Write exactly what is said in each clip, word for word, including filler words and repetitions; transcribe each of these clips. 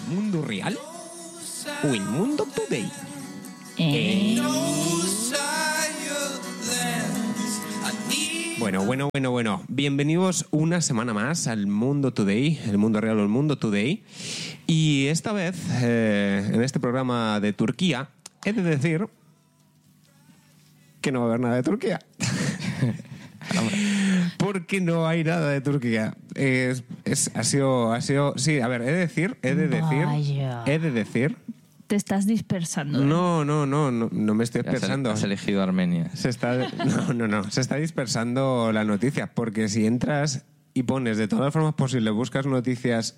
mundo real o el mundo today? Eh. Bueno, bueno, bueno, bueno. Bienvenidos una semana más al Mundo Today, el mundo real o el mundo today. Y esta vez, eh, en este programa de Turquía, he de decir que no va a haber nada de Turquía. Porque no hay nada de Turquía. Es, es, ha sido, ha sido, sí, a ver, he de decir, he de decir, Vaya. he de decir. Te estás dispersando. ¿eh? No, no, no, no, no me estoy Has, dispersando. has elegido Armenia. Se está, no, no, no, se está dispersando la noticia, porque si entras y pones de todas las formas posibles, buscas noticias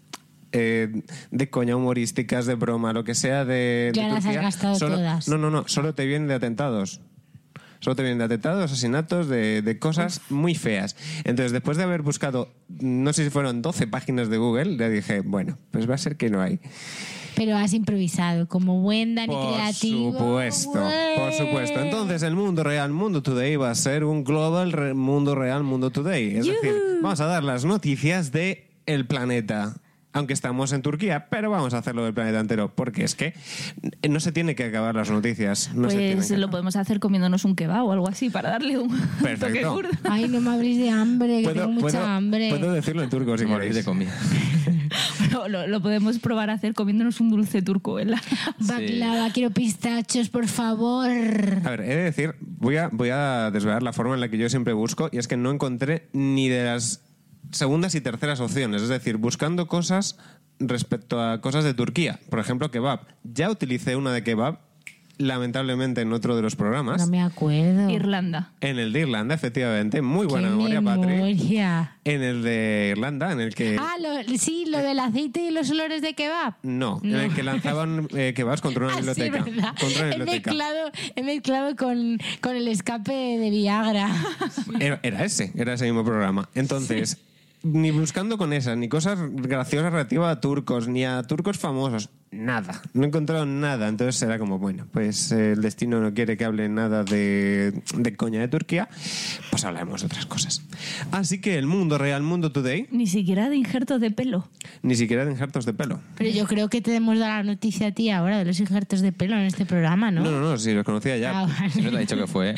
eh, de coña, humorísticas, de broma, lo que sea de, Ya de las has Turquía, gastado solo, todas. No, no, no, solo te vienen de atentados. Solo te vienen de atentados, asesinatos, de, de cosas muy feas. Entonces, después de haber buscado, no sé si fueron doce páginas de Google, le dije, bueno, pues va a ser que no hay. Pero has improvisado, como buen Dani Por creativo. supuesto, ¡Ué! por supuesto. Entonces el mundo real, mundo today va a ser un global re- mundo real, mundo today. Es decir, vamos a dar las noticias de el planeta. Aunque estamos en Turquía, pero vamos a hacerlo del planeta entero, porque es que no se tiene que acabar las noticias. No se tienen Pues que lo acabar. podemos hacer comiéndonos un kebab o algo así para darle un Perfecto. toque kurdo. Ay, no me habléis de hambre, que tengo mucha puedo- hambre. puedo decirlo en turco si Morir queréis. de comida. Bueno, lo, lo podemos probar a hacer comiéndonos un dulce turco, ¿verdad? Baklava, quiero pistachos, por favor. A ver, he de decir, voy a, voy a desvelar la forma en la que yo siempre busco, y es que no encontré ni de las segundas y terceras opciones. Es decir, buscando cosas respecto a cosas de Turquía. Por ejemplo, kebab. Ya utilicé una de kebab, lamentablemente en otro de los programas. No me acuerdo. Irlanda. En el de Irlanda, efectivamente. Muy buena Qué memoria, Patri. memoria. En el de Irlanda, en el que... Ah, lo, sí, lo del aceite y los olores de kebab. No, en No. el que lanzaban eh, kebabs contra una Ah, sí, biblioteca. ¿verdad? Contra una He biblioteca. mezclado, he mezclado con, con el escape de Viagra. Era, era ese, era ese mismo programa. Entonces, ni buscando con esas, ni cosas graciosas relativas a turcos, ni a turcos famosos, nada. No he encontrado nada. Entonces era como, bueno, pues eh, el destino no quiere que hable nada de, de coña de Turquía, pues hablaremos de otras cosas. Así que el mundo real, mundo today, Ni siquiera de injertos de pelo. ni siquiera de injertos de pelo. Pero yo creo que te hemos dado la noticia a ti ahora de los injertos de pelo en este programa, ¿no? No, no, no, si los conocía ya. Ah, vale. Si no te ha dicho que fue.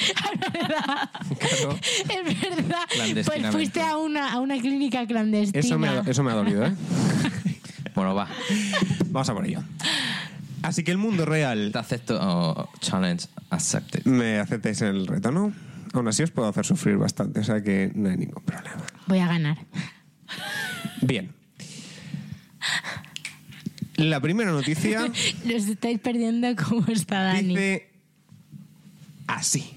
Claro. Es verdad. Pues Clandestinamente. fuiste a una, a una clínica clandestina. Eso me, ha, eso me ha dolido, ¿eh? Bueno, va. Vamos a por ello. Así que el mundo real... Te acepto oh, challenge accepted. ¿Me aceptáis el reto, no? Aún así os puedo hacer sufrir bastante, o sea que no hay ningún problema. Voy a ganar. Bien. La primera noticia Los estáis perdiendo como está Dani. dice así.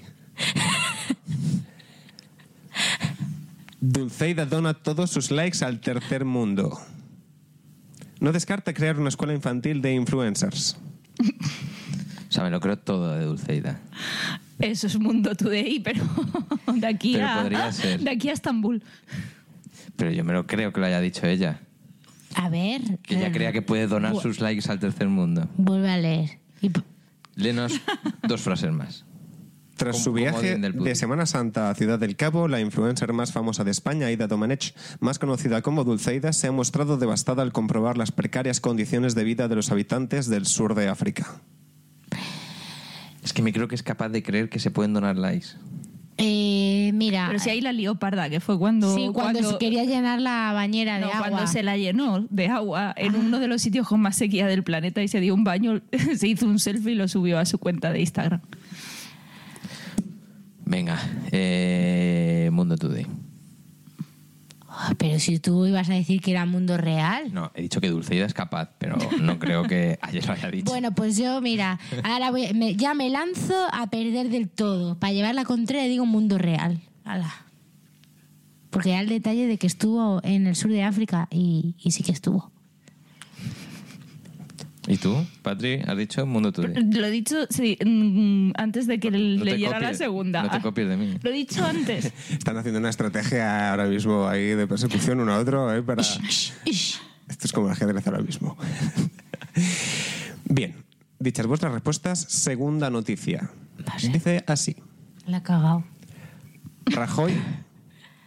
Dulceida dona todos sus likes al tercer mundo. No descarta crear una escuela infantil de influencers. O sea, me lo creo todo de Dulceida. Eso es mundo today, pero de aquí Pero a podría ser. de aquí a Estambul. Pero yo me lo creo que lo haya dicho ella. A ver. Que ella eh, crea que puede donar vu- sus likes al tercer mundo. Vuelve a leer. Y p- Léenos dos frases más. Tras Como- su como viaje bien del de público. Semana Santa a Ciudad del Cabo, la influencer más famosa de España, Aida Domenech, más conocida como Dulceida, se ha mostrado devastada al comprobar las precarias condiciones de vida de los habitantes del sur de África. Es que me creo que es capaz de creer que se pueden donar likes. eh, mira. Pero si ahí la lió parda, que fue cuando... Sí, cuando, se quería llenar la bañera No, de agua. cuando se la llenó de agua en uno de los sitios con más sequía del planeta y se dio un baño, se hizo un selfie y lo subió a su cuenta de Instagram. Venga, eh, Mundo Today. Ah, pero si tú ibas a decir que era mundo real. No, he dicho que Dulceida es capaz, pero no creo que ayer lo haya dicho. Bueno, pues yo, mira, ahora voy- me- ya me lanzo a perder del todo. Para llevar la contraria digo mundo real. Ala. Porque ya el detalle de que estuvo en el sur de África y, y sí que estuvo. ¿Y tú, Patri, has dicho Mundo Today? Lo he dicho sí, mm, antes de que No te leyera la copies- segunda. no te copies de mí. Lo he dicho antes. Están haciendo una estrategia ahora mismo ahí de persecución uno a otro, ¿eh? Para... Esto es como el ajedrez ahora mismo. Bien, dichas vuestras respuestas, segunda noticia. Dice así. La ha cagado. Rajoy...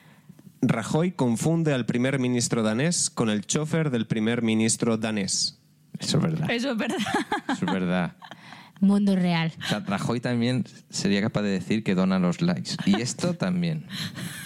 Rajoy confunde al primer ministro danés con el chofer del primer ministro danés. Eso es verdad. Eso es verdad. Eso es verdad. Mundo real. O sea, Rajoy también sería capaz de decir que dona los likes. Y esto también.